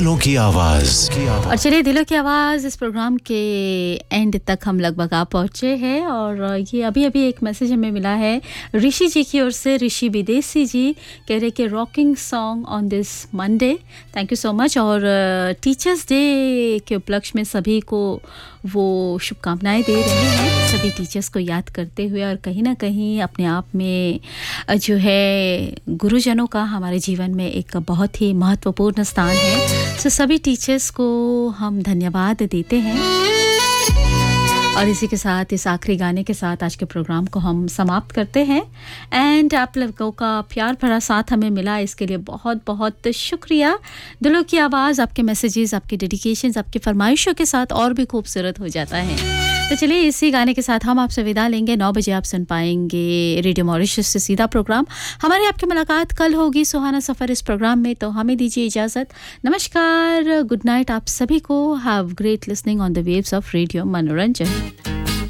दिलों की आवाज और चलिए दिलों की आवाज़ इस प्रोग्राम के एंड तक हम लगभग आ पहुँचे हैं और ये अभी अभी एक मैसेज हमें मिला है ऋषि जी की ओर से। ऋषि विदेशी जी कह रहे कि rocking song on this Monday, thank you so much. और टीचर्स डे के उपलक्ष्य में सभी को वो शुभकामनाएं दे रहे हैं, सभी टीचर्स को याद करते हुए और कहीं ना कहीं अपने आप में जो है गुरुजनों का हमारे जीवन में एक बहुत ही महत्वपूर्ण स्थान है। सो सभी टीचर्स को हम धन्यवाद देते हैं और इसी के साथ इस आखिरी गाने के साथ आज के प्रोग्राम को हम समाप्त करते हैं। एंड आप लोगों का प्यार भरा साथ हमें मिला, इसके लिए बहुत बहुत शुक्रिया। दिलों की आवाज़ आपके मैसेजेस, आपके डेडिकेशंस, आपकी फरमाइशों के साथ और भी खूबसूरत हो जाता है। तो चलिए इसी गाने के साथ हम आपसे विदा लेंगे। 9 बजे आप सुन पाएंगे रेडियो मॉरिशस से सीधा प्रोग्राम। हमारी आपकी मुलाकात कल होगी सुहाना सफ़र इस प्रोग्राम में, तो हमें दीजिए इजाज़त। नमस्कार, गुड नाइट आप सभी को। Have great listening on the waves of radio मनोरंजन।